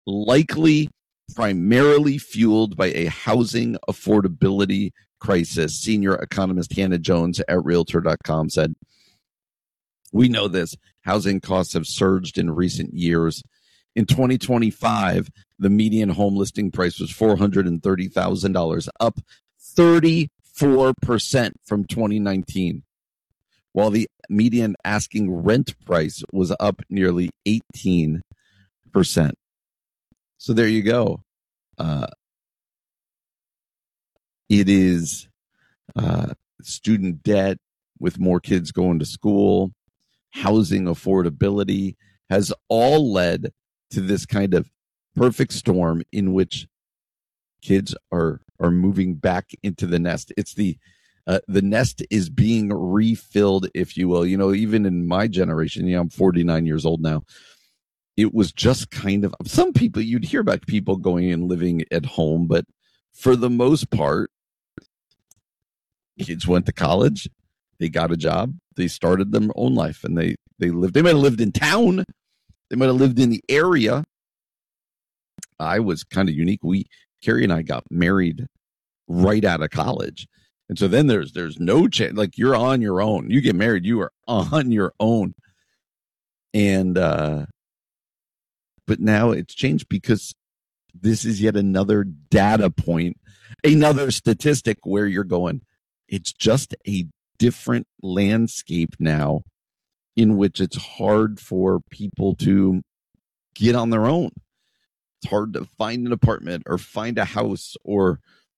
likely primarily fueled by a housing affordability crisis. Senior economist Hannah Jones at Realtor.com said, "We know this. Housing costs have surged in recent years. In 2025, the median home listing price was $430,000, up 34% from 2019, while the median asking rent price was up nearly 18%. So there you go. It is student debt with more kids going to school, housing affordability has all led to this kind of perfect storm in which kids are moving back into the nest. It's the nest is being refilled, if you will. You know, even in my generation, I'm 49 years old now. It was just kind of, some people, you'd hear about people going and living at home, but for the most part, kids went to college, they got a job, they started their own life, and they might have lived in town, they might have lived in the area. I was kind of unique. Carrie and I got married right out of college. And so then there's no chance, like you're on your own. You get married, you are on your own. And, but now it's changed because this is yet another data point, another statistic where you're going, it's just a different landscape now in which it's hard for people to get on their own. It's hard to find an apartment or find a house or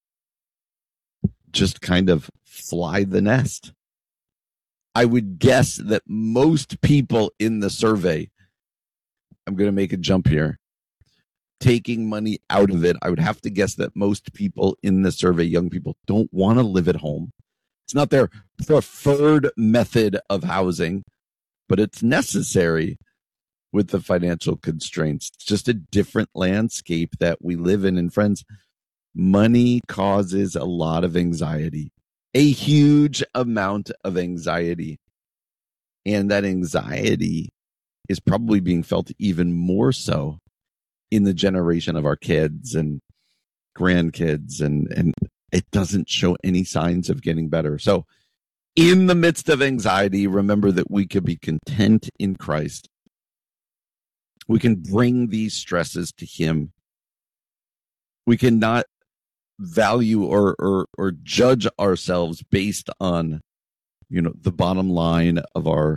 just kind of fly the nest. I would guess that most people in the survey, I'm going to make a jump here, taking money out of it, I would have to guess that most people in the survey, young people, don't want to live at home. It's not their preferred method of housing, but it's necessary with the financial constraints. It's just a different landscape that we live in. And friends, money causes a lot of anxiety, a huge amount of anxiety. And that anxiety is probably being felt even more so in the generation of our kids and grandkids, and it doesn't show any signs of getting better. So in the midst of anxiety, remember that we could be content in Christ. We can bring these stresses to him. We cannot value or judge ourselves based on, the bottom line of our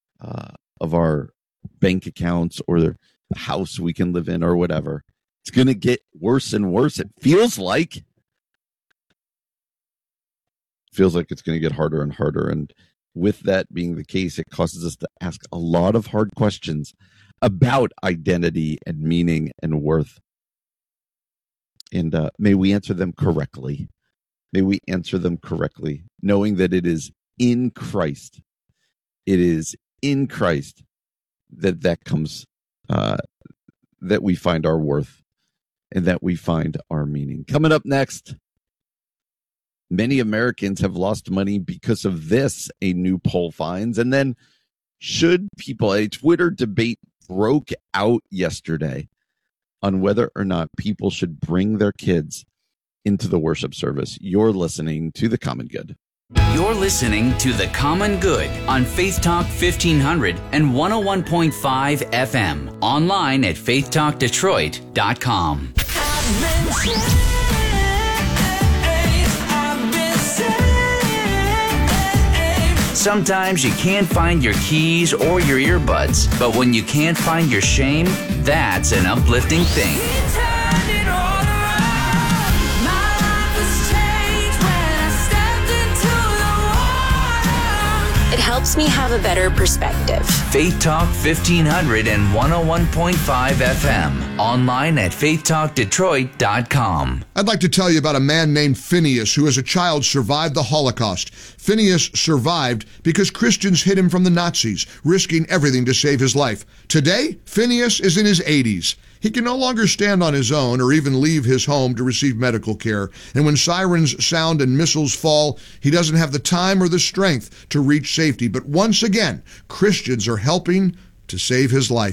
bank accounts or the house we can live in or whatever. It's going to get worse and worse. It feels like it's going to get harder and harder. And with that being the case, it causes us to ask a lot of hard questions about identity and meaning and worth. And may we answer them correctly. May we answer them correctly, knowing that it is in Christ. It is in Christ that comes, that we find our worth and that we find our meaning. Coming up next, many Americans have lost money because of this, a new poll finds. And then a Twitter debate broke out yesterday on whether or not people should bring their kids into the worship service. You're listening to The Common Good. You're listening to The Common Good on Faith Talk 1500 and 101.5 FM. Online at faithtalkdetroit.com. Sometimes you can't find your keys or your earbuds, but when you can't find your shame, that's an uplifting thing. It helps me have a better perspective. Faith Talk 1500 and 101.5 FM. Online at faithtalkdetroit.com. I'd like to tell you about a man named Phineas who as a child survived the Holocaust. Phineas survived because Christians hid him from the Nazis, risking everything to save his life. Today, Phineas is in his 80s. He can no longer stand on his own or even leave his home to receive medical care. And when sirens sound and missiles fall, he doesn't have the time or the strength to reach safety. But once again, Christians are helping to save his life.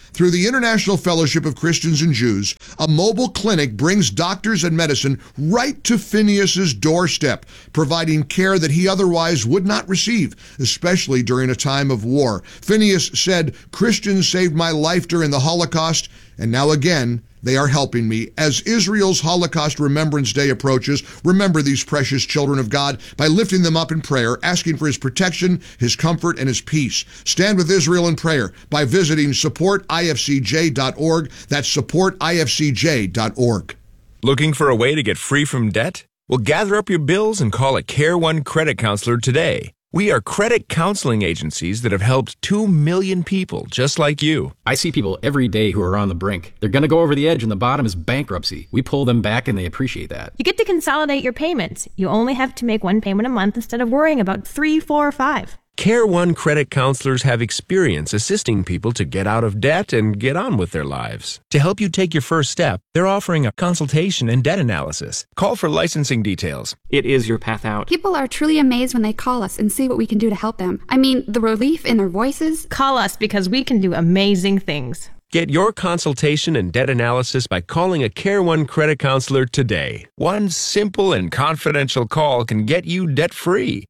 Through the International Fellowship of Christians and Jews, a mobile clinic brings doctors and medicine right to Phineas's doorstep, providing care that he otherwise would not receive, especially during a time of war. Phineas said, "Christians saved my life during the Holocaust, and now again, they are helping me." As Israel's Holocaust Remembrance Day approaches, remember these precious children of God by lifting them up in prayer, asking for his protection, his comfort, and his peace. Stand with Israel in prayer by visiting supportifcj.org. That's supportifcj.org. Looking for a way to get free from debt? Well, gather up your bills and call a Care One credit counselor today. We are credit counseling agencies that have helped 2 million people just like you. I see people every day who are on the brink. They're going to go over the edge and the bottom is bankruptcy. We pull them back and they appreciate that. You get to consolidate your payments. You only have to make one payment a month instead of worrying about 3, 4, or 5. Care One credit counselors have experience assisting people to get out of debt and get on with their lives. To help you take your first step, they're offering a consultation and debt analysis. Call for licensing details. It is your path out. People are truly amazed when they call us and see what we can do to help them. I mean, the relief in their voices. Call us because we can do amazing things. Get your consultation and debt analysis by calling a Care One credit counselor today. One simple and confidential call can get you debt-free.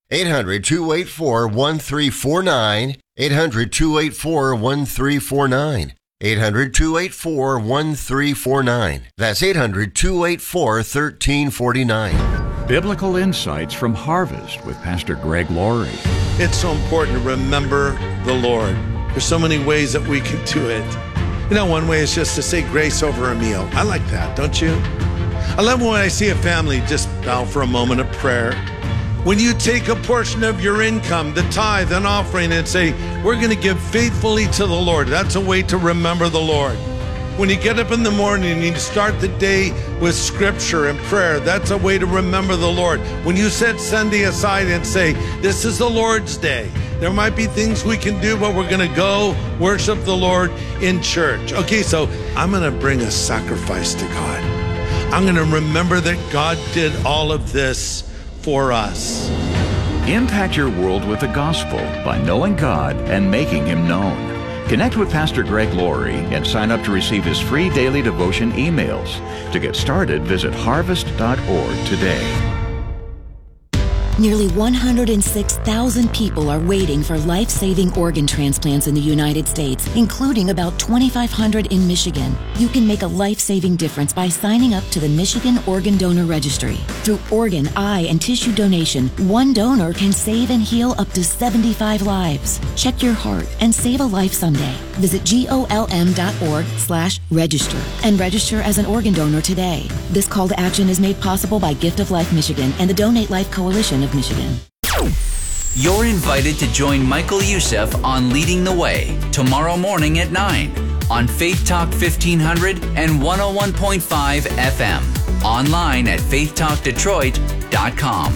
800-284-1349. 800-284-1349. 800-284-1349. That's 800-284-1349. Biblical Insights from Harvest with Pastor Greg Laurie. It's so important to remember the Lord. There's so many ways that we can do it. You know, one way is just to say grace over a meal. I like that, don't you? I love when I see a family just bow for a moment of prayer. When you take a portion of your income, the tithe and offering, and say, we're going to give faithfully to the Lord. That's a way to remember the Lord. When you get up in the morning and you start the day with scripture and prayer, that's a way to remember the Lord. When you set Sunday aside and say, this is the Lord's day. There might be things we can do, but we're going to go worship the Lord in church. Okay, so I'm going to bring a sacrifice to God. I'm going to remember that God did all of this for us. Impact your world with the gospel by knowing God and making Him known. Connect with Pastor Greg Laurie and sign up to receive his free daily devotion emails. To get started, visit harvest.org today. Nearly 106,000 people are waiting for life-saving organ transplants in the United States, including about 2,500 in Michigan. You can make a life-saving difference by signing up to the Michigan Organ Donor Registry. Through organ, eye, and tissue donation, one donor can save and heal up to 75 lives. Check your heart and save a life someday. Visit golm.org/register and register as an organ donor today. This call to action is made possible by Gift of Life Michigan and the Donate Life Coalition of Michigan. You're invited to join Michael Youssef on Leading the Way tomorrow morning at 9 on Faith Talk 1500 and 101.5 FM. Online at faithtalkdetroit.com.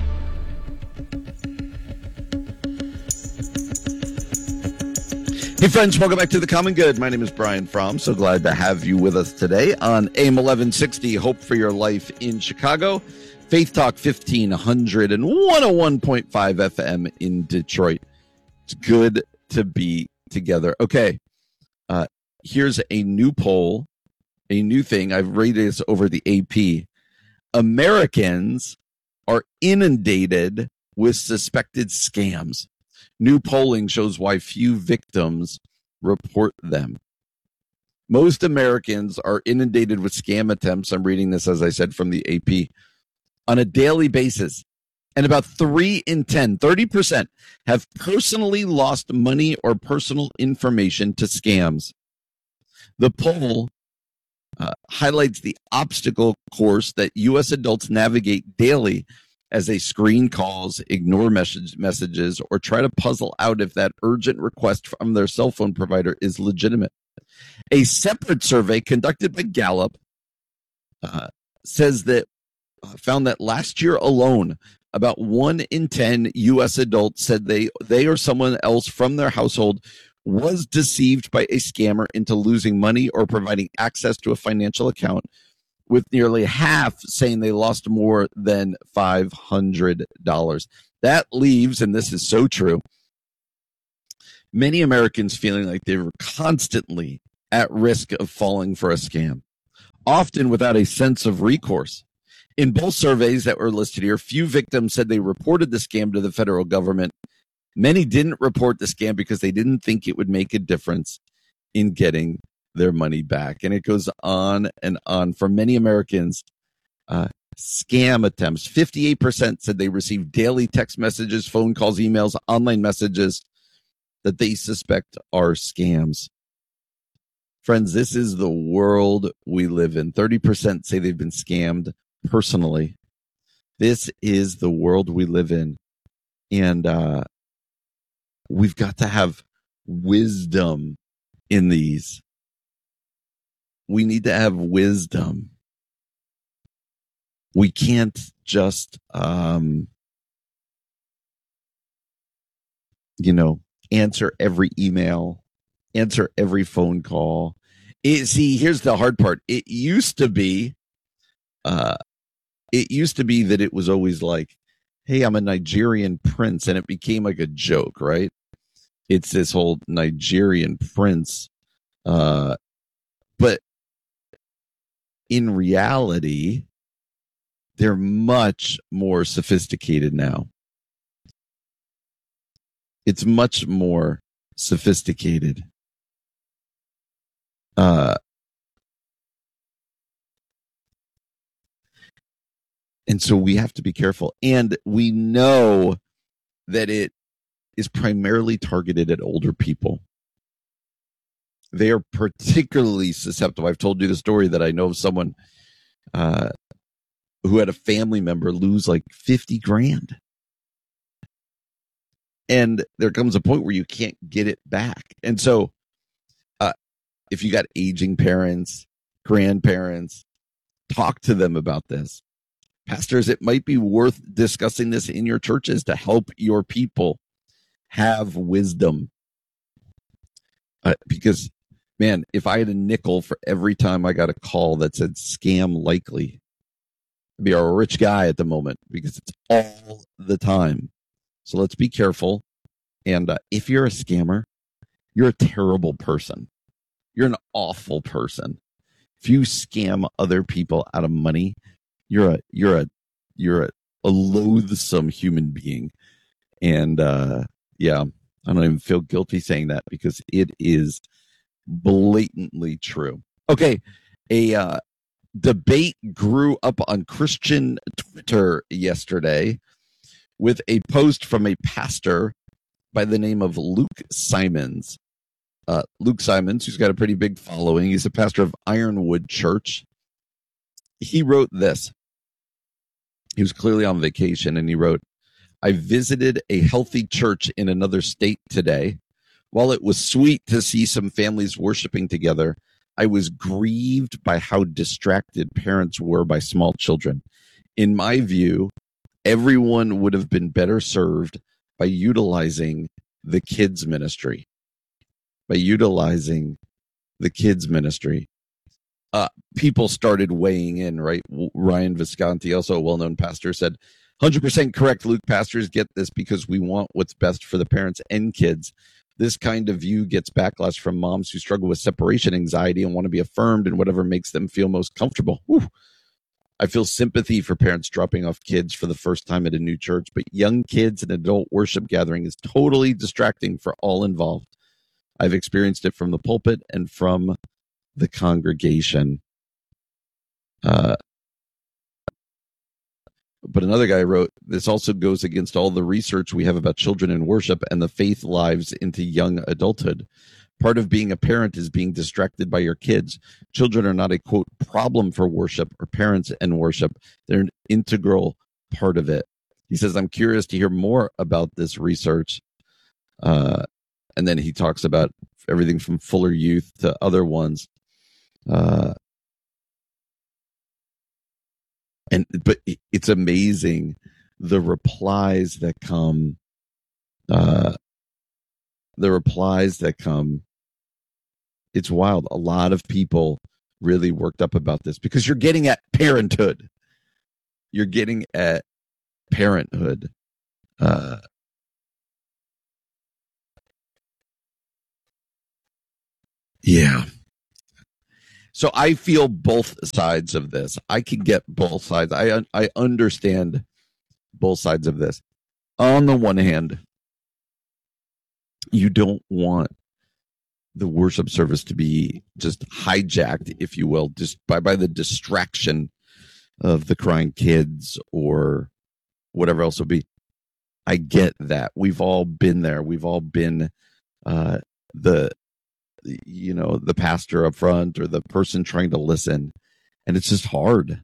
Hey friends, welcome back to The Common Good. My name is Brian Fromm. So glad to have you with us today on AM 1160, Hope for Your Life in Chicago, Faith Talk 1500 and 101.5 FM in Detroit. It's good to be together. Okay, here's a new poll, a new thing. I've rated this over the AP. Americans are inundated with suspected scams. New polling shows why few victims report them. Most Americans are inundated with scam attempts. I'm reading this, as I said, from the AP on a daily basis. And about 3 in 10, 30%, have personally lost money or personal information to scams. The poll highlights the obstacle course that U.S. adults navigate daily as they screen calls, ignore messages, or try to puzzle out if that urgent request from their cell phone provider is legitimate. A separate survey conducted by Gallup found that last year alone, about 1 in 10 U.S. adults said they or someone else from their household was deceived by a scammer into losing money or providing access to a financial account, with nearly half saying they lost more than $500. That leaves, and this is so true, many Americans feeling like they were constantly at risk of falling for a scam, often without a sense of recourse. In both surveys that were listed here, few victims said they reported the scam to the federal government. Many didn't report the scam because they didn't think it would make a difference in getting their money back. And it goes on and on. For many Americans, scam attempts, 58% said they received daily text messages, phone calls, emails, online messages that they suspect are scams. Friends, this is the world we live in. 30% say they've been scammed personally. This is the world we live in. And we've got to have wisdom in these. We need to have wisdom. We can't just, answer every email, answer every phone call. See, here's the hard part. It used to be that it was always like, hey, I'm a Nigerian prince, and it became like a joke, right? It's this whole Nigerian prince. But in reality, they're much more sophisticated now. It's much more sophisticated. And so we have to be careful. And we know that it is primarily targeted at older people. They are particularly susceptible. I've told you the story that I know of someone who had a family member lose like 50 grand. And there comes a point where you can't get it back. And so if you got aging parents, grandparents, talk to them about this. Pastors, it might be worth discussing this in your churches to help your people have wisdom. Because, man, if I had a nickel for every time I got a call that said scam likely, I'd be a rich guy at the moment because it's all the time. So let's be careful. And if you're a scammer, you're a terrible person. You're an awful person. If you scam other people out of money, you're a loathsome human being. And yeah, I don't even feel guilty saying that because it is blatantly true. Okay, a debate grew up on Christian Twitter yesterday with a post from a pastor by the name of Luke Simons. Luke Simons, who's got a pretty big following. He's a pastor of Ironwood Church. He wrote this. He was clearly on vacation, and he wrote, I visited a healthy church in another state today. While it was sweet to see some families worshiping together, I was grieved by how distracted parents were by small children. In my view, everyone would have been better served by utilizing the kids ministry. People started weighing in, right? Ryan Visconti, also a well-known pastor, said, 100% correct, Luke. Pastors get this because we want what's best for the parents and kids. This kind of view gets backlash from moms who struggle with separation anxiety and want to be affirmed in whatever makes them feel most comfortable. Whew. I feel sympathy for parents dropping off kids for the first time at a new church, but young kids in adult worship gathering is totally distracting for all involved. I've experienced it from the pulpit and from the congregation. But another guy wrote, this also goes against all the research we have about children in worship and the faith lives into young adulthood. Part of being a parent is being distracted by your kids. Children are not a, quote, problem for worship or parents and worship. They're an integral part of it. He says, I'm curious to hear more about this research. And then he talks about everything from Fuller Youth to other ones. But it's amazing the replies that come. It's wild. A lot of people really worked up about this because you're getting at parenthood. Yeah. So I feel both sides of this. I can get both sides. I understand both sides of this. On the one hand, you don't want the worship service to be just hijacked, if you will, just by the distraction of the crying kids or whatever else will be. I get that. We've all been there. We've all been the pastor up front or the person trying to listen, and it's just hard.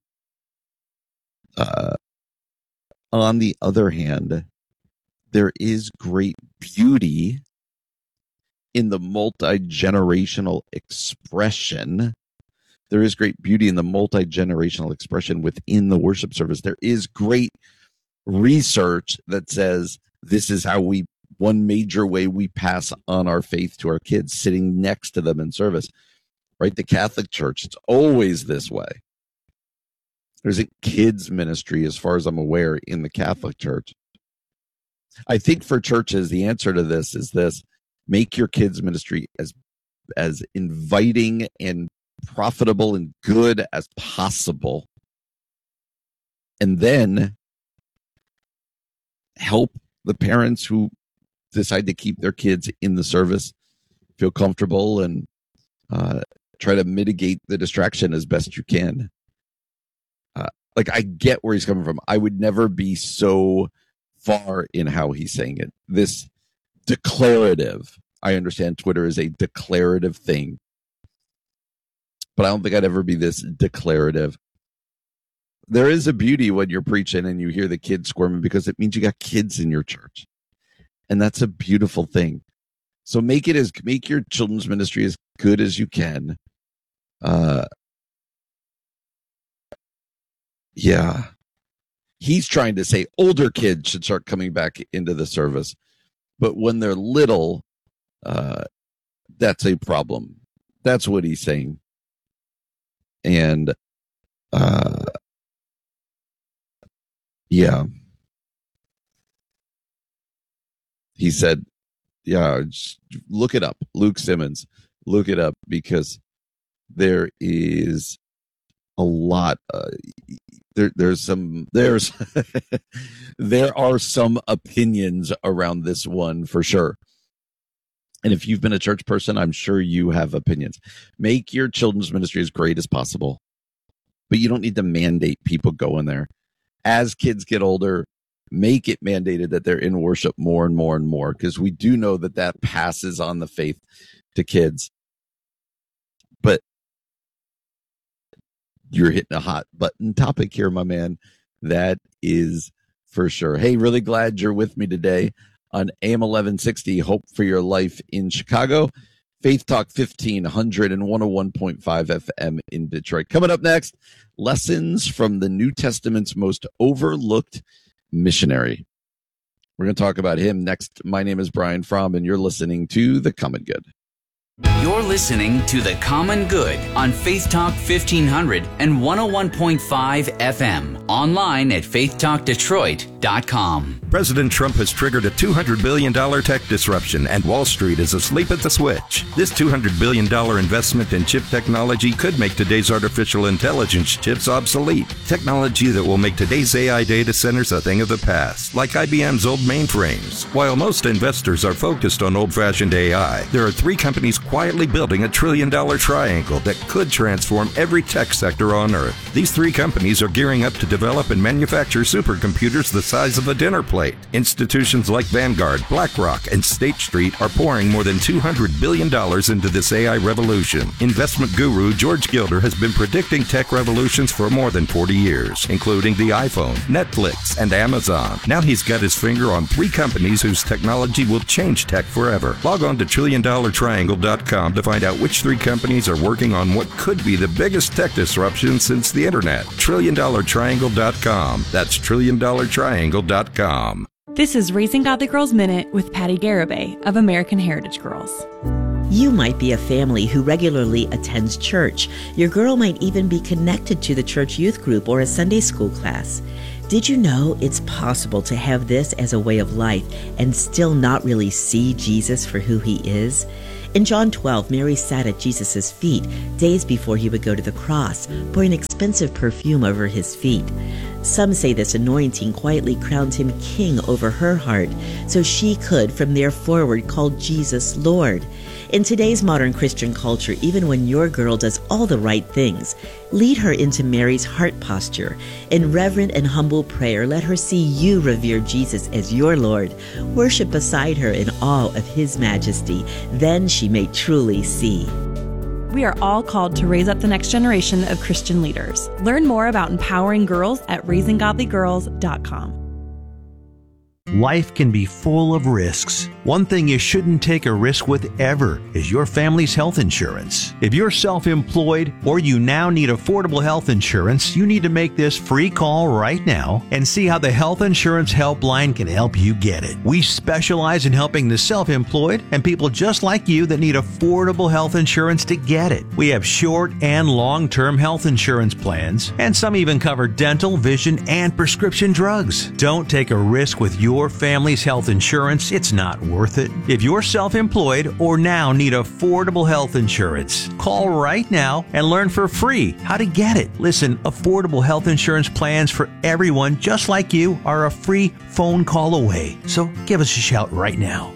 On the other hand, there is great beauty in the multi-generational expression. There is great beauty in the multi-generational expression within the worship service. There is great research that says this is how one major way we pass on our faith to our kids, sitting next to them in service, right? The Catholic Church, it's always this way. There's a kids ministry, as far as I'm aware, in the Catholic Church. I think for churches, the answer to this is this: make your kids ministry as inviting and profitable and good as possible, and then help the parents who decide to keep their kids in the service feel comfortable and try to mitigate the distraction as best you can. I get where he's coming from. I would never be so far in how he's saying it. This declarative, I understand Twitter is a declarative thing, but I don't think I'd ever be this declarative. There is a beauty when you're preaching and you hear the kids squirming, because it means you got kids in your church. And that's a beautiful thing. So make your children's ministry as good as you can. Yeah. He's trying to say older kids should start coming back into the service. But when they're little, that's a problem. That's what he's saying. And yeah. He said, yeah, just look it up. Luke Simmons, look it up, because there is a lot. There are some opinions around this one for sure. And if you've been a church person, I'm sure you have opinions. Make your children's ministry as great as possible, but you don't need to mandate people go in there. As kids get older, make it mandated that they're in worship more and more and more, because we do know that passes on the faith to kids. But you're hitting a hot button topic here, my man. That is for sure. Hey, really glad you're with me today on AM 1160, Hope for Your Life in Chicago, Faith Talk 1500 and 101.5 FM in Detroit. Coming up next, lessons from the New Testament's most overlooked missionary. We're going to talk about him next. My name is Brian Fromm, and you're listening to The Common Good. You're listening to The Common Good on Faith Talk 1500 and 101.5 FM. Online at faithtalkdetroit.com. President Trump has triggered a $200 billion tech disruption, and Wall Street is asleep at the switch. This $200 billion investment in chip technology could make today's artificial intelligence chips obsolete. Technology that will make today's AI data centers a thing of the past, like IBM's old mainframes. While most investors are focused on old-fashioned AI, there are three companies quietly building a $1 trillion triangle that could transform every tech sector on Earth. These three companies are gearing up to develop and manufacture supercomputers the size of a dinner plate. Institutions like Vanguard, BlackRock, and State Street are pouring more than $200 billion into this AI revolution. Investment guru George Gilder has been predicting tech revolutions for more than 40 years, including the iPhone, Netflix, and Amazon. Now he's got his finger on three companies whose technology will change tech forever. Log on to $1trilliondollartriangle.com to find out which three companies are working on what could be the biggest tech disruption since the internet. $1trilliondollartriangle.com. That's $1trilliondollartriangle.com. This is Raising Godly Girls Minute with Patty Garibay of American Heritage Girls. You might be a family who regularly attends church. Your girl might even be connected to the church youth group or a Sunday school class. Did you know it's possible to have this as a way of life and still not really see Jesus for who he is? In John 12, Mary sat at Jesus' feet days before he would go to the cross, pouring expensive perfume over his feet. Some say this anointing quietly crowned him king over her heart, so she could, from there forward, call Jesus Lord. In today's modern Christian culture, even when your girl does all the right things, lead her into Mary's heart posture. In reverent and humble prayer, let her see you revere Jesus as your Lord. Worship beside her in awe of his majesty. Then she may truly see. We are all called to raise up the next generation of Christian leaders. Learn more about empowering girls at raisinggodlygirls.com. Life can be full of risks. One thing you shouldn't take a risk with ever is your family's health insurance. If you're self-employed or you now need affordable health insurance, you need to make this free call right now and see how the Health Insurance Helpline can help you get it. We specialize in helping the self-employed and people just like you that need affordable health insurance to get it. We have short and long-term health insurance plans, and some even cover dental, vision, and prescription drugs. Don't take a risk with your family's health insurance. It's not worth it. If you're self-employed or now need affordable health insurance, call right now and learn for free how to get it. Listen, affordable health insurance plans for everyone just like you are a free phone call away. So give us a shout right now.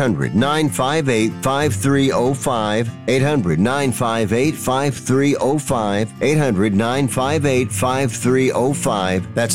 800-958-5305, 800-958-5305, 800-958-5305. That's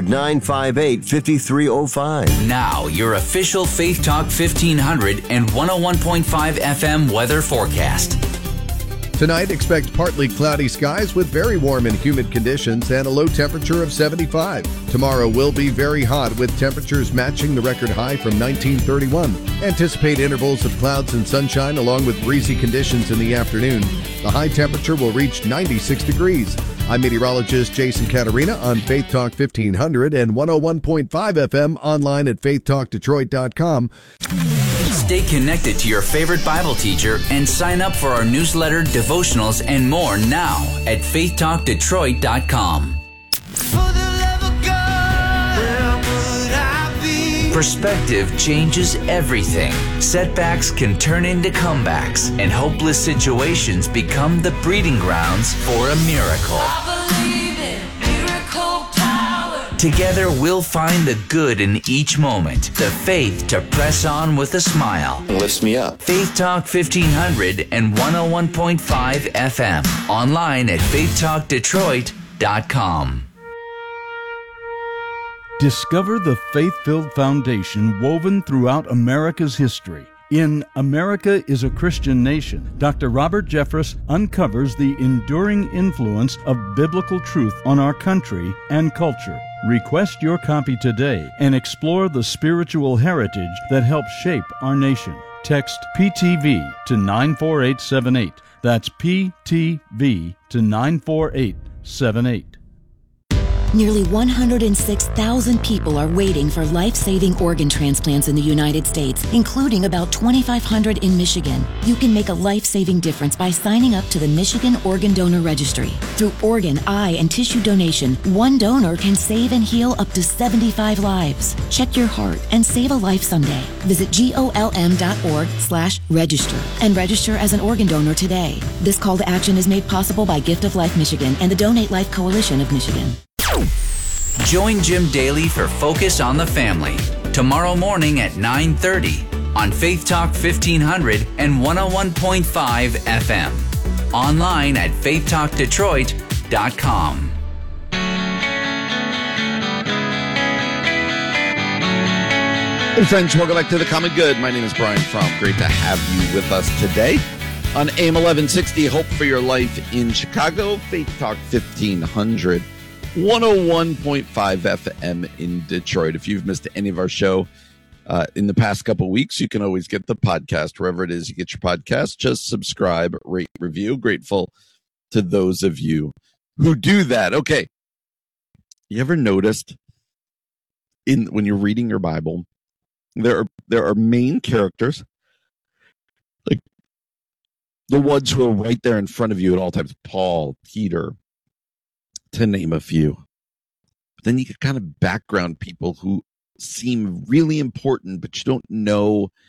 800-958-5305. Now, your official Faith Talk 1500 and 101.5 FM weather forecast. Tonight, expect partly cloudy skies with very warm and humid conditions and a low temperature of 75. Tomorrow will be very hot with temperatures matching the record high from 1931. Anticipate intervals of clouds and sunshine along with breezy conditions in the afternoon. The high temperature will reach 96 degrees. I'm meteorologist Jason Caterina on Faith Talk 1500 and 101.5 FM online at faithtalkdetroit.com. Stay connected to your favorite Bible teacher and sign up for our newsletter, devotionals, and more now at faithtalkdetroit.com. Perspective changes everything. Setbacks can turn into comebacks, and hopeless situations become the breeding grounds for a miracle. Together, we'll find the good in each moment, the faith to press on with a smile. Lifts me up. Faith Talk 1500 and 101.5 FM. Online at faithtalkdetroit.com. Discover the faith-filled foundation woven throughout America's history. In America is a Christian Nation, Dr. Robert Jeffress uncovers the enduring influence of biblical truth on our country and culture. Request your copy today and explore the spiritual heritage that helped shape our nation. Text PTV to 94878. That's PTV to 94878. Nearly 106,000 people are waiting for life-saving organ transplants in the United States, including about 2,500 in Michigan. You can make a life-saving difference by signing up to the Michigan Organ Donor Registry. Through organ, eye, and tissue donation, one donor can save and heal up to 75 lives. Check your heart and save a life someday. Visit golm.org/register and register as an organ donor today. This call to action is made possible by Gift of Life Michigan and the Donate Life Coalition of Michigan. Join Jim Daly for Focus on the Family tomorrow morning at 9:30 on Faith Talk 1500 and 101.5 FM. Online at faithtalkdetroit.com. Hey friends, welcome back to The Common Good. My name is Brian Fromm. Great to have you with us today on AM 1160, Hope for Your Life in Chicago, Faith Talk 1500. 101.5 FM in Detroit. If you've missed any of our show in the past couple of weeks, you can always get the podcast wherever it is you get your podcast. Just subscribe, rate, review. Grateful to those of you who do that. Okay. You ever noticed when you're reading your Bible, there are main characters, like the ones who are right there in front of you at all times, Paul, Peter, to name a few. But then you get kind of background people who seem really important, but you don't know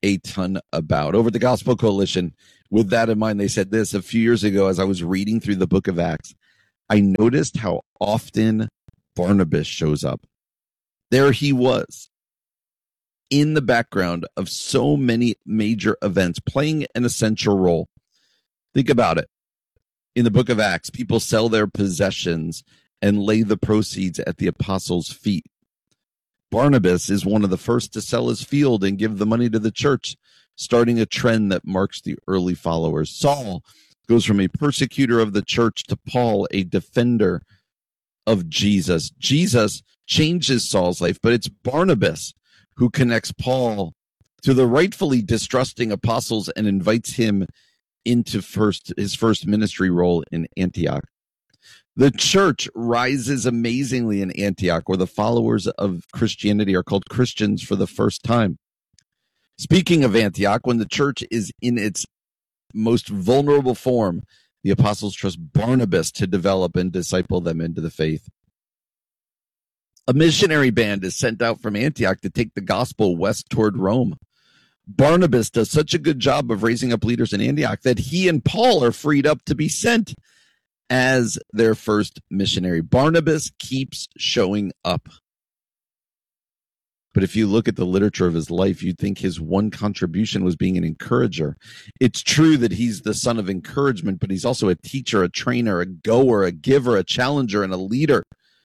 a ton about. Over at the Gospel Coalition, with that in mind, they said this a few years ago as I was reading through the book of Acts. I noticed how often Barnabas shows up. There he was in the background of so many major events, playing an essential role. Think about it. In the book of Acts, people sell their possessions and lay the proceeds at the apostles' feet. Barnabas is one of the first to sell his field and give the money to the church, starting a trend that marks the early followers. Saul goes from a persecutor of the church to Paul, a defender of Jesus. Jesus changes Saul's life, but it's Barnabas who connects Paul to the rightfully distrusting apostles and invites him into his first ministry role in Antioch. The church rises amazingly in Antioch, where the followers of Christianity are called Christians for the first time. Speaking of Antioch, when the church is in its most vulnerable form, the apostles trust Barnabas to develop and disciple them into the faith. A missionary band is sent out from Antioch to take the gospel west toward Rome. Barnabas does such a good job of raising up leaders in Antioch that he and Paul are freed up to be sent as their first missionary. Barnabas keeps showing up. But if you look at the literature of his life, you'd think his one contribution was being an encourager. It's true that he's the son of encouragement, but he's also a teacher, a trainer, a goer, a giver, a challenger, and a leader.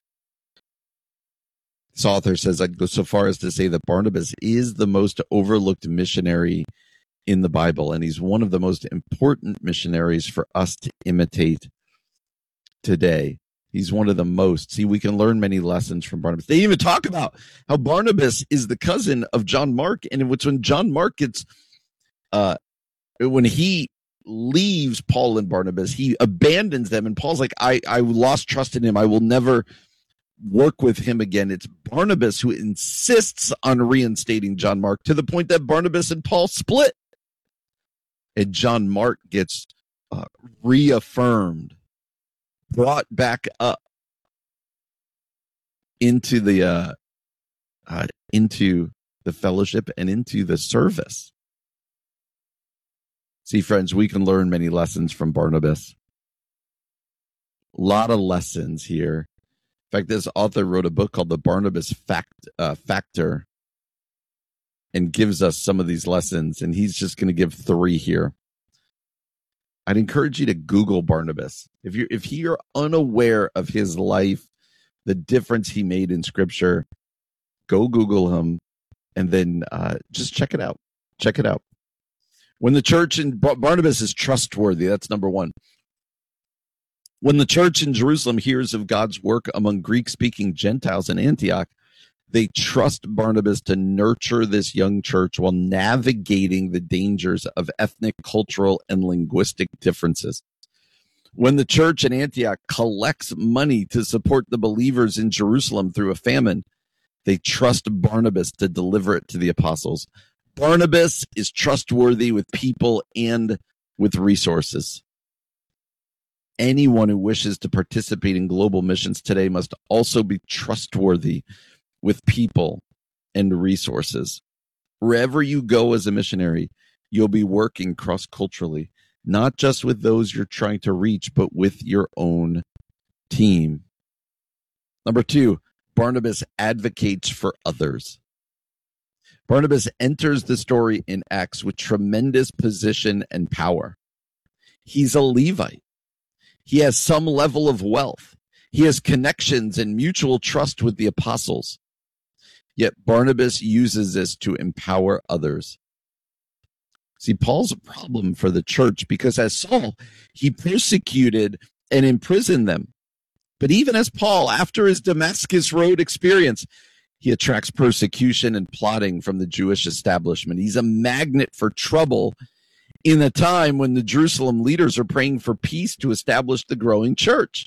This author says, I'd go so far as to say that Barnabas is the most overlooked missionary in the Bible, and he's one of the most important missionaries for us to imitate today. He's one of the most. See, we can learn many lessons from Barnabas. They even talk about how Barnabas is the cousin of John Mark, and it's when John Mark gets, when he leaves Paul and Barnabas, he abandons them, and Paul's like, I lost trust in him. I will never work with him again. It's Barnabas who insists on reinstating John Mark to the point that Barnabas and Paul split. And John Mark gets reaffirmed, brought back up into the fellowship and into the service. See, friends, we can learn many lessons from Barnabas. A lot of lessons here. In fact, this author wrote a book called The Barnabas Factor and gives us some of these lessons, and he's just going to give 3 here. I'd encourage you to Google Barnabas. If you're unaware of his life, the difference he made in Scripture, go Google him, and then just check it out. Check it out. When the church in Barnabas is trustworthy, that's number 1. When the church in Jerusalem hears of God's work among Greek-speaking Gentiles in Antioch, they trust Barnabas to nurture this young church while navigating the dangers of ethnic, cultural, and linguistic differences. When the church in Antioch collects money to support the believers in Jerusalem through a famine, they trust Barnabas to deliver it to the apostles. Barnabas is trustworthy with people and with resources. Anyone who wishes to participate in global missions today must also be trustworthy with people and resources. Wherever you go as a missionary, you'll be working cross-culturally, not just with those you're trying to reach, but with your own team. Number 2, Barnabas advocates for others. Barnabas enters the story in Acts with tremendous position and power. He's a Levite. He has some level of wealth. He has connections and mutual trust with the apostles. Yet Barnabas uses this to empower others. See, Paul's a problem for the church because as Saul, he persecuted and imprisoned them. But even as Paul, after his Damascus Road experience, he attracts persecution and plotting from the Jewish establishment. He's a magnet for trouble in a time when the Jerusalem leaders are praying for peace to establish the growing church.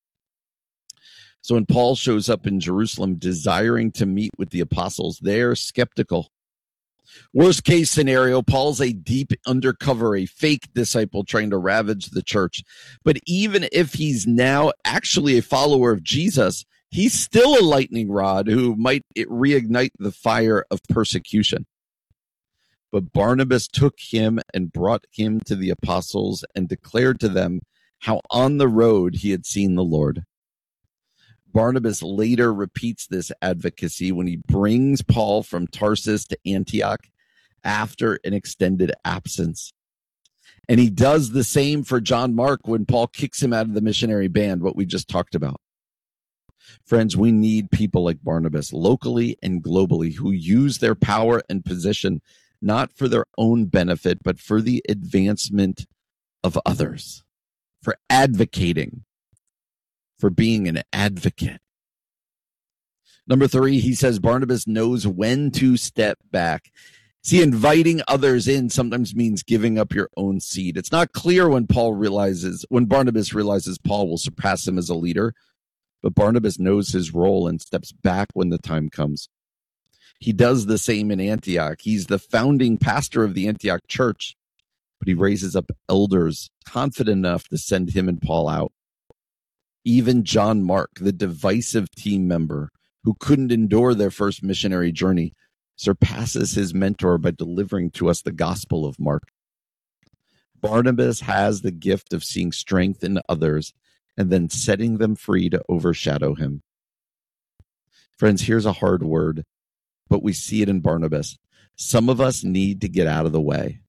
So when Paul shows up in Jerusalem desiring to meet with the apostles, they're skeptical. Worst case scenario, Paul's a deep undercover, a fake disciple trying to ravage the church. But even if he's now actually a follower of Jesus, he's still a lightning rod who might reignite the fire of persecution. But Barnabas took him and brought him to the apostles and declared to them how on the road he had seen the Lord. Barnabas later repeats this advocacy when he brings Paul from Tarsus to Antioch after an extended absence. And he does the same for John Mark when Paul kicks him out of the missionary band, what we just talked about. Friends, we need people like Barnabas, locally and globally, who use their power and position not for their own benefit, but for the advancement of others, for advocating, for being an advocate. Number 3, he says Barnabas knows when to step back. See, inviting others in sometimes means giving up your own seat. It's not clear when Barnabas realizes Paul will surpass him as a leader, but Barnabas knows his role and steps back when the time comes. He does the same in Antioch. He's the founding pastor of the Antioch church, but he raises up elders confident enough to send him and Paul out. Even John Mark, the divisive team member who couldn't endure their first missionary journey, surpasses his mentor by delivering to us the gospel of Mark. Barnabas has the gift of seeing strength in others and then setting them free to overshadow him. Friends, here's a hard word, but we see it in Barnabas. Some of us need to get out of the way.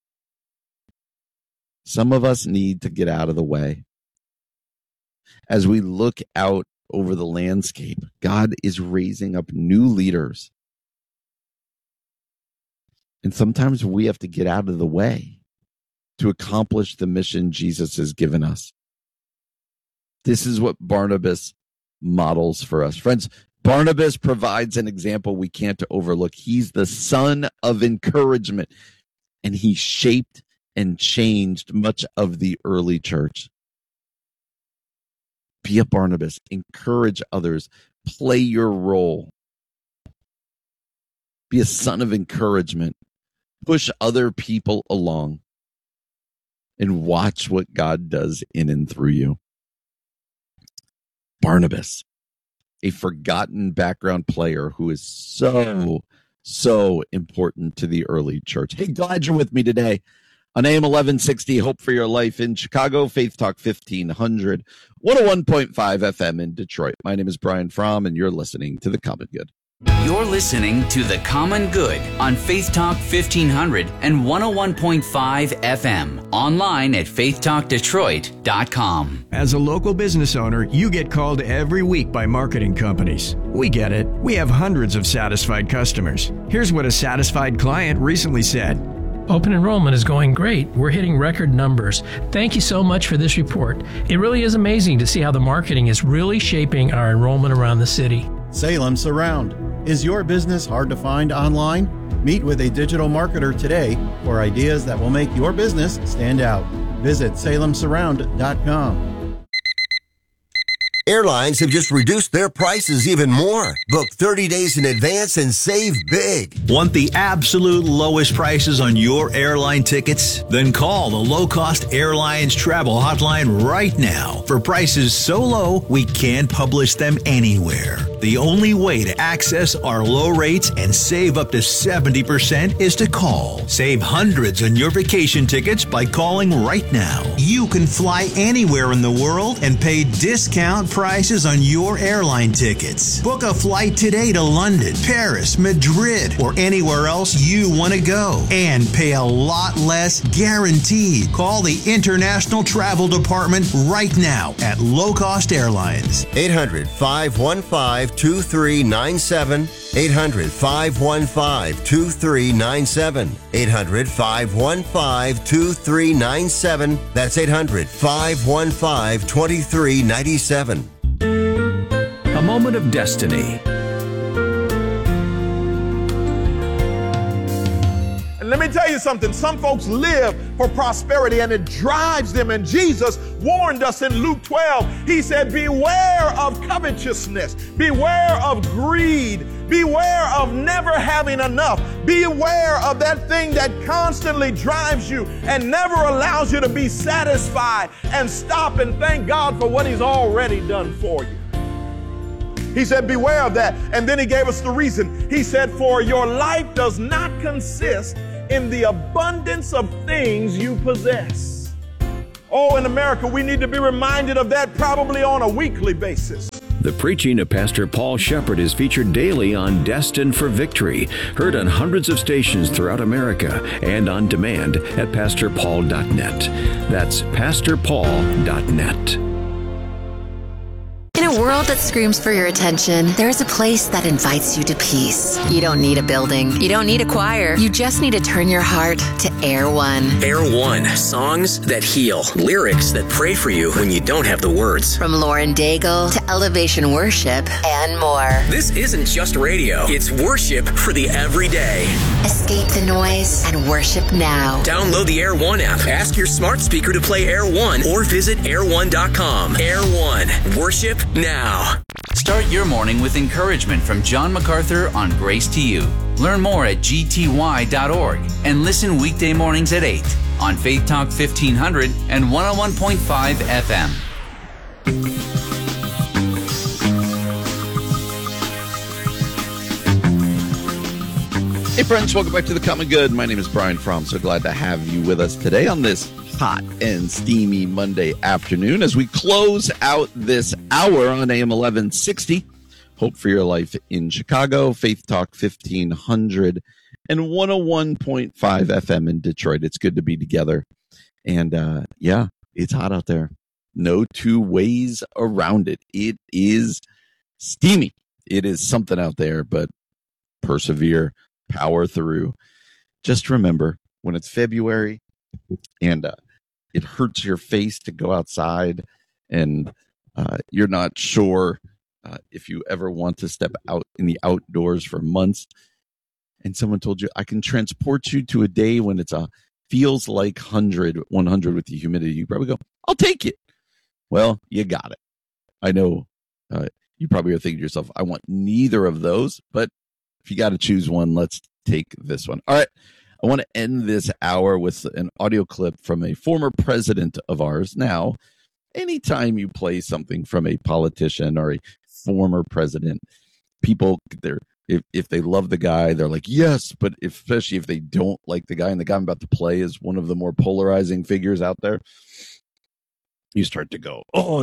Some of us need to get out of the way. As we look out over the landscape, God is raising up new leaders. And sometimes we have to get out of the way to accomplish the mission Jesus has given us. This is what Barnabas models for us. Friends, Barnabas provides an example we can't overlook. He's the son of encouragement, and he shaped and changed much of the early church. Be a Barnabas. Encourage others. Play your role. Be a son of encouragement. Push other people along. And watch what God does in and through you. Barnabas, a forgotten background player who is so important to the early church. Hey, glad you're with me today on AM 1160, Hope for Your Life in Chicago, Faith Talk 1500, 101.5 FM in Detroit. My name is Brian Fromm, and you're listening to The Common Good. You're listening to The Common Good on Faith Talk 1500 and 101.5 FM. Online at faithtalkdetroit.com. As a local business owner, you get called every week by marketing companies. We get it. We have hundreds of satisfied customers. Here's what a satisfied client recently said. Open enrollment is going great. We're hitting record numbers. Thank you so much for this report. It really is amazing to see how the marketing is really shaping our enrollment around the city. Salem Surround. Is your business hard to find online? Meet with a digital marketer today for ideas that will make your business stand out. Visit salemsurround.com. Airlines have just reduced their prices even more. Book 30 days in advance and save big. Want the absolute lowest prices on your airline tickets? Then call the Low Cost Airlines Travel Hotline right now for prices so low we can't publish them anywhere. The only way to access our low rates and save up to 70% is to call. Save hundreds on your vacation tickets by calling right now. You can fly anywhere in the world and pay discount prices on your airline tickets. Book a flight today to London, Paris, Madrid, or anywhere else you want to go and pay a lot less guaranteed. Call the International Travel Department right now at Low Cost Airlines. 800-515-2397. 800-515-2397. 800-515-2397. That's 800-515-2397. A moment of destiny. And let me tell you something. Some folks live for prosperity and it drives them. And Jesus warned us in Luke 12. He said, beware of covetousness. Beware of greed. Beware of never having enough. Beware of that thing that constantly drives you and never allows you to be satisfied and stop and thank God for what He's already done for you. He said, beware of that. And then He gave us the reason. He said, for your life does not consist in the abundance of things you possess. Oh, in America, we need to be reminded of that probably on a weekly basis. The preaching of Pastor Paul Shepard is featured daily on Destined for Victory, heard on hundreds of stations throughout America and on demand at pastorpaul.net. That's pastorpaul.net. In a world that screams for your attention, there's a place that invites you to peace. You don't need a building. You don't need a choir. You just need to turn your heart to Air One. Air One. Songs that heal. Lyrics that pray for you when you don't have the words. From Lauren Daigle to Elevation Worship and more. This isn't just radio. It's worship for the everyday. Escape the noise and worship now. Download the Air One app. Ask your smart speaker to play Air One or visit air1.com. Air One. Worship now. Start your morning with encouragement from John MacArthur on Grace to You. Learn more at gty.org and listen weekday mornings at 8 on Faith Talk 1500 and 101.5 FM. Hey friends, welcome back to The Common Good. My name is Brian Fromm. So glad to have you with us today on this hot and steamy Monday afternoon as we close out this hour on AM 1160. Hope for Your Life in Chicago, Faith Talk 1500 and 101.5 FM in Detroit. It's good to be together. And yeah, it's hot out there. No two ways around it. It is steamy. It is something out there, but persevere, power through. Just remember, when it's February and it hurts your face to go outside and you're not sure if you ever want to step out in the outdoors for months, and someone told you, I can transport you to a day when it's feels like 100 with the humidity, you probably go, I'll take it. Well, you got it. I know you probably are thinking to yourself, I want neither of those, but if you got to choose one, let's take this one. All right. I want to end this hour with an audio clip from a former president of ours. Now, anytime you play something from a politician or a former president, people, if they love the guy, they're like, yes, but especially if they don't like the guy and the guy I'm about to play is one of the more polarizing figures out there, you start to go,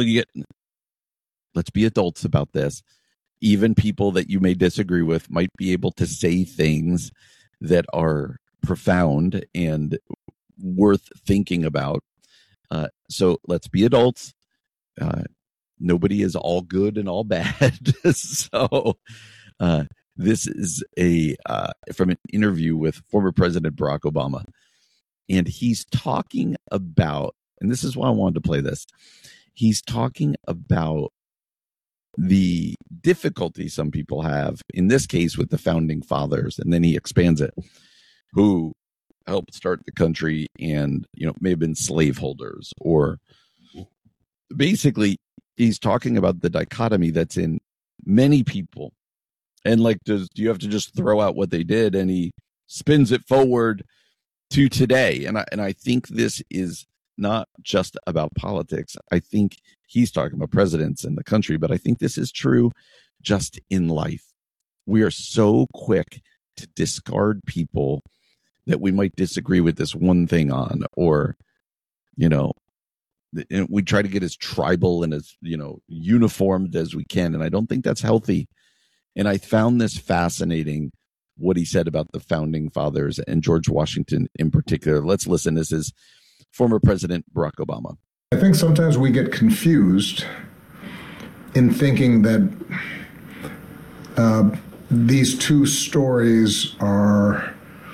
let's be adults about this. Even people that you may disagree with might be able to say things that are profound and worth thinking about. So let's be adults. Nobody is all good and all bad. So this is from an interview with former President Barack Obama. And he's talking about, and this is why I wanted to play this. He's talking about the difficulty some people have, in this case with the founding fathers, and then he expands it, who helped start the country and, may have been slaveholders, or basically he's talking about the dichotomy that's in many people. And do you have to just throw out what they did? And he spins it forward to today. And I think this is not just about politics. I think he's talking about presidents in the country, but I think this is true just in life. We are so quick to discard people that we might disagree with this one thing on, or, we try to get as tribal and as, uniformed as we can. And I don't think that's healthy. And I found this fascinating, what he said about the founding fathers and George Washington in particular. Let's listen. This is former President Barack Obama. I think sometimes we get confused in thinking that these two stories are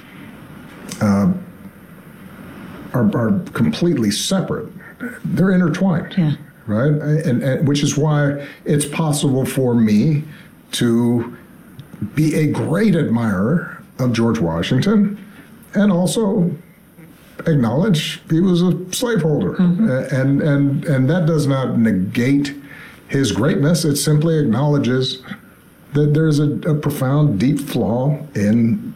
completely separate. They're intertwined, right? And which is why it's possible for me to be a great admirer of George Washington and also acknowledge he was a slaveholder. Mm-hmm. And that does not negate his greatness. It simply acknowledges that there's a profound, deep flaw in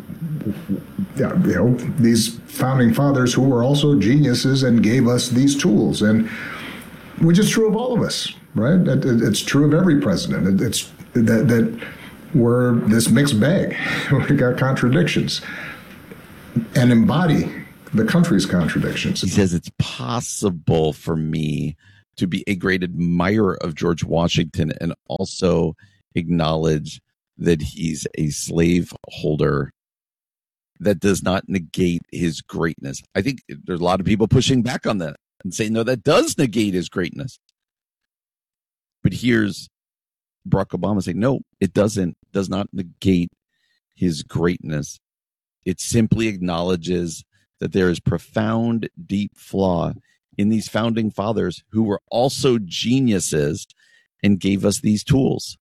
these founding fathers who were also geniuses and gave us these tools. And which is true of all of us, right? It's true of every president. It's that we're this mixed bag. We got contradictions. and embody the country's contradictions. He says it's possible for me to be a great admirer of George Washington and also acknowledge that he's a slave holder. That does not negate his greatness. I think there's a lot of people pushing back on that and saying, no, that does negate his greatness. But here's Barack Obama saying, no, it does not negate his greatness. It simply acknowledges that there is profound, deep flaw in these founding fathers who were also geniuses and gave us these tools.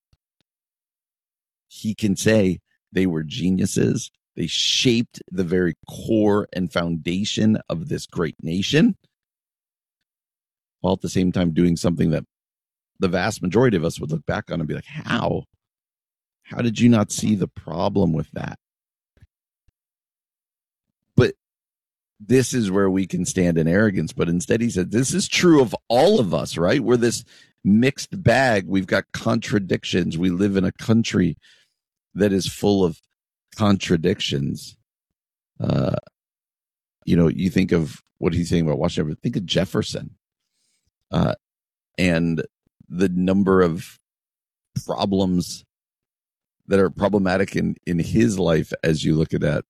He can say they were geniuses. They shaped the very core and foundation of this great nation, while at the same time doing something that the vast majority of us would look back on and be like, how? How did you not see the problem with that? But this is where we can stand in arrogance. But instead he said, this is true of all of us, right? We're this mixed bag. We've got contradictions. We live in a country that is full of contradictions. You think of what he's saying about Washington, but think of Jefferson and the number of problems that are problematic in his life as you look at that.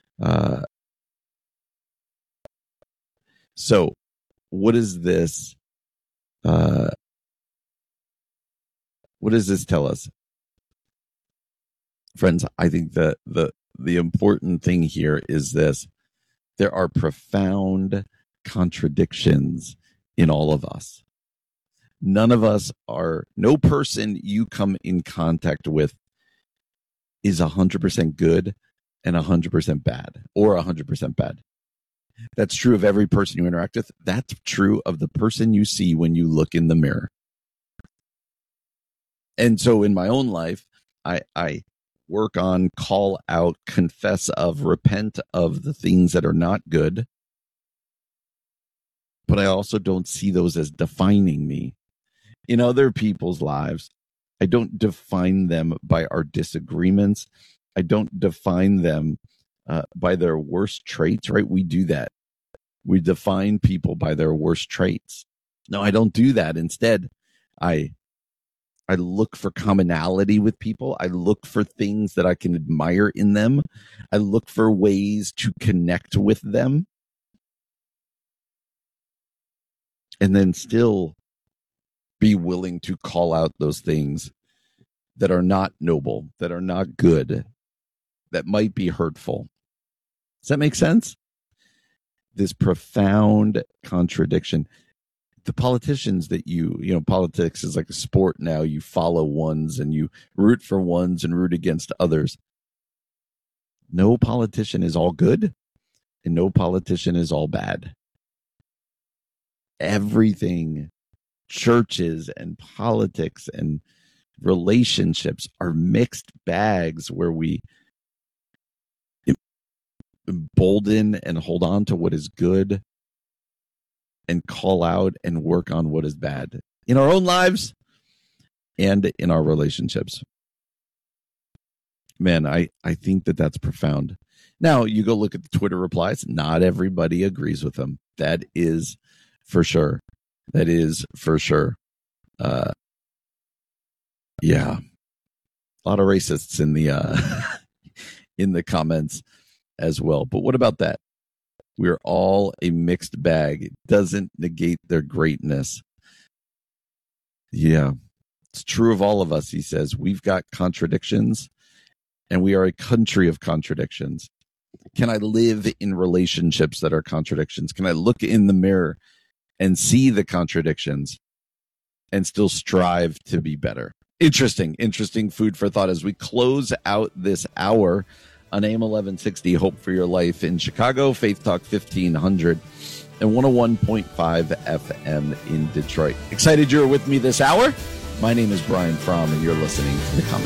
So what is this? What does this tell us? Friends, I think that the important thing here is this. There are profound contradictions in all of us. No person you come in contact with is 100% good and 100% bad, or 100% bad. That's true of every person you interact with. That's true of the person you see when you look in the mirror. And so in my own life, I work on, call out, confess of, repent of the things that are not good. But I also don't see those as defining me. In other people's lives, I don't define them by our disagreements. I don't define them by their worst traits, right? We do that. We define people by their worst traits. No, I don't do that. Instead, I look for commonality with people. I look for things that I can admire in them. I look for ways to connect with them. And then still be willing to call out those things that are not noble, that are not good, that might be hurtful. Does that make sense? This profound contradiction. The politicians that politics is like a sport now. You follow ones and you root for ones and root against others. No politician is all good and no politician is all bad. Everything, churches and politics and relationships are mixed bags where we embolden and hold on to what is good and call out and work on what is bad in our own lives and in our relationships. Man, I think that that's profound. Now, you go look at the Twitter replies. Not everybody agrees with them. That is for sure. That is for sure. Yeah. A lot of racists in the comments as well. But what about that? We're all a mixed bag. It doesn't negate their greatness. Yeah, it's true of all of us, he says. We've got contradictions, and we are a country of contradictions. Can I live in relationships that are contradictions? Can I look in the mirror and see the contradictions and still strive to be better? Interesting food for thought as we close out this hour on AM 1160, Hope for Your Life in Chicago, Faith Talk 1500, and 101.5 FM in Detroit. Excited you're with me this hour. My name is Brian Fromm, and you're listening to The Comment.